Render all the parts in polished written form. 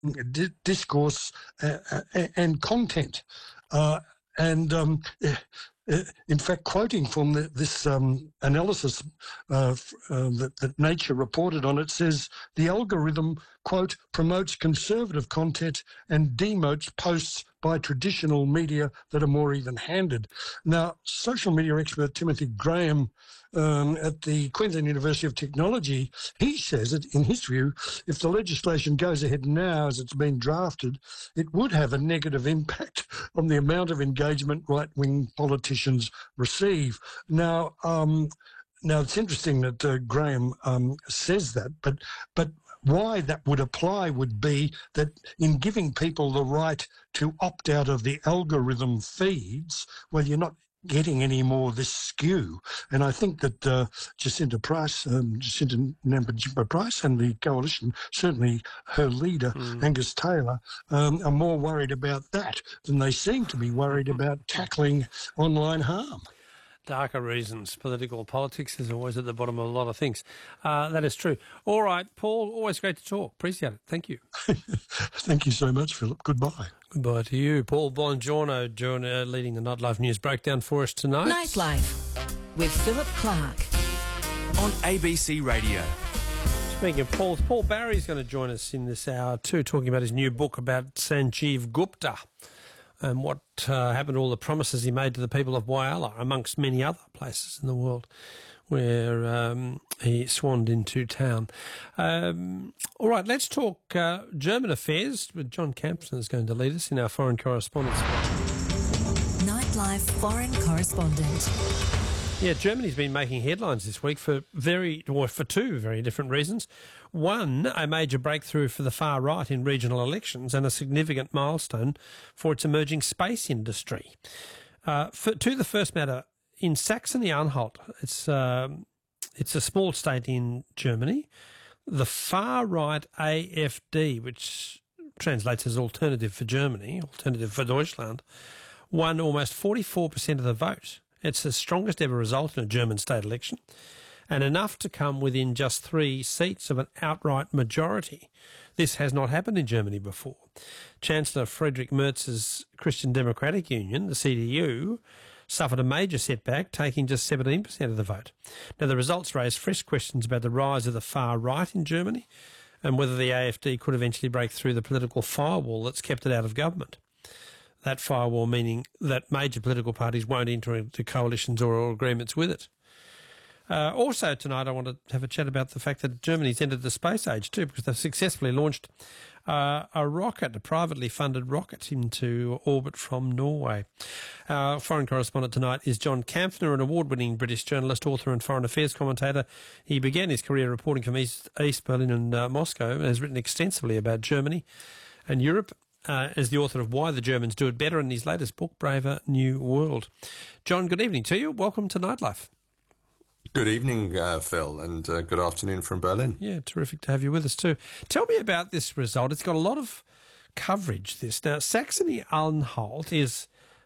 discourse and content. And in fact, quoting from this analysis that Nature reported on, it says the algorithm, quote, promotes conservative content and demotes posts by traditional media that are more even-handed. Now, social media expert Timothy Graham at the Queensland University of Technology, he says that, in his view, if the legislation goes ahead now as it's been drafted, it would have a negative impact on the amount of engagement right-wing politicians receive. Now, it's interesting that Graham says that, but why that would apply would be that in giving people the right to opt out of the algorithm feeds, well, you're not getting any more of this skew. And I think that Jacinta Nampijinpa Price and the coalition, certainly her leader, Angus Taylor, are more worried about that than they seem to be worried about tackling online harm. Darker reasons. Politics is always at the bottom of a lot of things. That is true. All right, Paul, always great to talk. Appreciate it. Thank you. Thank you so much, Philip. Goodbye. Goodbye to you. Paul Bongiorno leading the Nightlife News Breakdown for us tonight. Nightlife with Philip Clark on ABC Radio. Speaking of Paul Barry's going to join us in this hour too, talking about his new book about Sanjeev Gupta and what happened to all the promises he made to the people of Whyalla, amongst many other places in the world where he swanned into town. All right, let's talk German affairs. John Campson is going to lead us in our foreign correspondence. Nightlife foreign correspondent. Yeah, Germany's been making headlines this week for two very different reasons. One, a major breakthrough for the far right in regional elections and a significant milestone for its emerging space industry. To the first matter, in Saxony-Anhalt, it's a small state in Germany. The far right AfD, which translates as Alternative for Germany, Alternative for Deutschland, won almost 44% of the vote. It's the strongest ever result in a German state election, and enough to come within just 3 seats of an outright majority. This has not happened in Germany before. Chancellor Friedrich Merz's Christian Democratic Union, the CDU, suffered a major setback, taking just 17% of the vote. Now, the results raise fresh questions about the rise of the far right in Germany and whether the AfD could eventually break through the political firewall that's kept it out of government. That firewall meaning that major political parties won't enter into coalitions or agreements with it. Also tonight I want to have a chat about the fact that Germany's entered the space age too, because they've successfully launched a privately funded rocket into orbit from Norway. Our foreign correspondent tonight is John Kampfner, an award-winning British journalist, author and foreign affairs commentator. He began his career reporting from East Berlin and Moscow and has written extensively about Germany and Europe. As the author of Why the Germans Do It Better in his latest book, Braver New World. John, good evening to you. Welcome to Nightlife. Good evening, Phil, and good afternoon from Berlin. Yeah, terrific to have you with us too. Tell me about this result. It's got a lot of coverage, this. Now, Saxony-Anhalt is,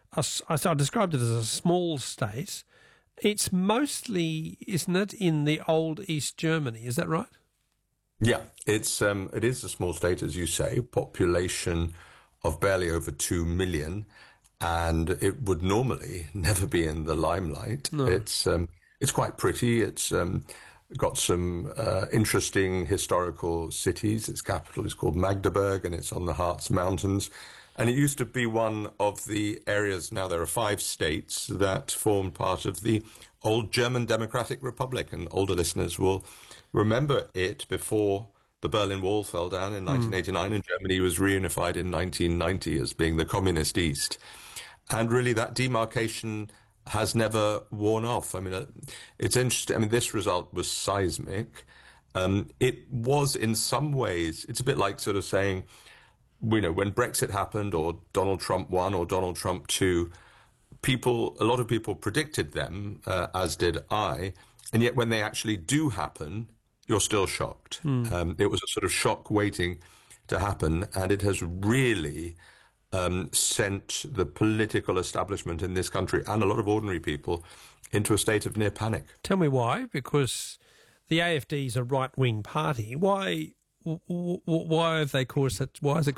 I described it as a small state. It's mostly, isn't it, in the old East Germany, is that right? Yeah, it is a small state, as you say, population of barely over 2 million, and it would normally never be in the limelight. No. It's quite pretty. It's got some interesting historical cities. Its capital is called Magdeburg, and it's on the Harz Mountains. And it used to be one of the areas, now there are 5 states, that formed part of the old German Democratic Republic, and older listeners will remember it before the Berlin Wall fell down in 1989 and Germany was reunified in 1990 as being the communist East. And really that demarcation has never worn off. I mean, it's interesting. I mean, this result was seismic. It was in some ways, it's a bit like sort of saying, you know, when Brexit happened or Donald Trump won or Donald Trump 2, a lot of people predicted them, as did I. And yet when they actually do happen, you're still shocked. It was a sort of shock waiting to happen, and it has really sent the political establishment in this country and a lot of ordinary people into a state of near panic. Tell me why, because the AfD is a right-wing party. Why why have they caused such? Why has it